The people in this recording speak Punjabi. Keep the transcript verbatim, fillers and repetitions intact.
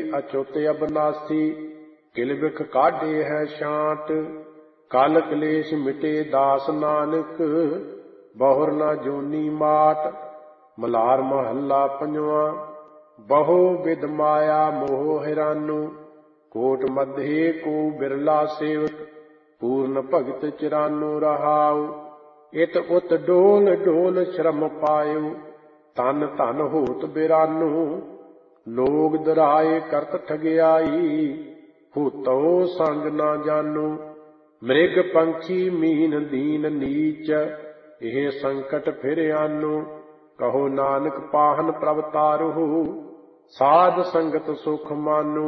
ਅਚੁੱਤ ਅਬਨਾਸੀ। ਕਿਲ ਬਿਖ ਕਾਢੇ ਹੈ ਛਾਂਟ, ਕਲ ਕਲੇਸ਼ ਮਿਟੇ ਦਾਸ ਨਾਨਕ। ਬਹੁਰ ਨਾ ਜੋਨੀ ਮਾਟ। ਮਲਾਰ ਮਹੱਲਾ ਪੰਜਵਾਂ। ਬਹੁ ਵਿਦ ਮਾਇਆ ਮੋਹ ਹੈਰਾਨੂ, ਕੋਟ ਮਧੇ ਕੋ ਬਿਰਲਾ ਸੇਵਕ। ਪੂਰਨ ਭਗਤ ਚਿਰਾਨੂ ਰਹਾਉ, ਇਤ ਉਤ ਡੋਲ ਡੋਲ ਸ਼ਰਮ ਪਾਇਉ। ਤਨ ਧਨ ਹੋਤ ਬਿਰਾਨੂ, ਲੋਗ ਦਰਾਏ ਕਰਤ ਠਗਿਆਈ। ਭੂਤੋ ਸੰਗ ਨਾ ਜਾਨੂ, ਮ੍ਰਿਗ ਪੰਛੀ ਮੀਨ ਦੀਨ ਨੀਚ। ਇਹ ਸੰਕਟ ਫਿਰ ਆਨੂ, ਕਹੋ ਨਾਨਕ ਪਾਹਨ ਪ੍ਰਭ ਤਾਰਹੁ। ਸਾਧ ਸੰਗਤ ਸੁਖ ਮਾਨੂ,